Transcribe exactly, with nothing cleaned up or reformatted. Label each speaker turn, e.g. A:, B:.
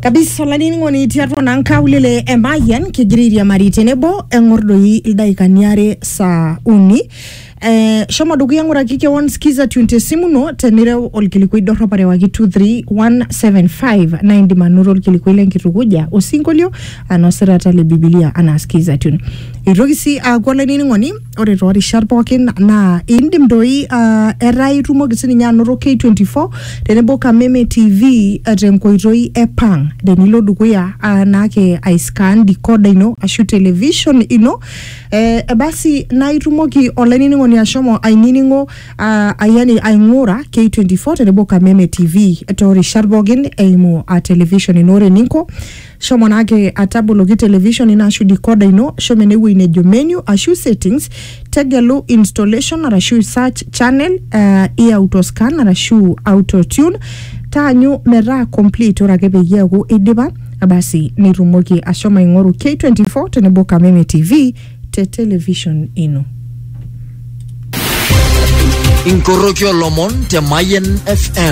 A: kabisa lanini ngoni tiato nankaulele emayan kigiriria maritenebo engordoi ildaikaniare saa uni. Eh, shoma dugu yangu rakike one skiza twenty simuno tenire olkilikui dorro pare waki two three one seven five nine manuro olkilikui lenkitukuja osingolio anosira tale Biblia anaskiza tune. Irogisi uh, nini ngoni ore roari sharpokin na indim doi uh, erai rumo gisini nyanuro K twenty-four tenebo Kameme T V atemkoitoi epang denilo dukuya uh, nake aiscan decoder ino ashu television ino eh, basi na itumoki olenini ngoni ashomo ainingo uh, ayani aingura K twenty-four tenebo Kameme T V etori sharbogin eimu a television inore ninko shomo nake atabologi television ina ashu decoder ino shomenewu inejo menu ashu settings tegelu installation arashu search channel uh, i autoscan arashu auto tune tanyu mera complete orake beyago ediba basi nirumoki ashoma ingoru K twenty-four tenebo Kameme T V te television ino.
B: Inkorokyo Lomon te Mayen F M.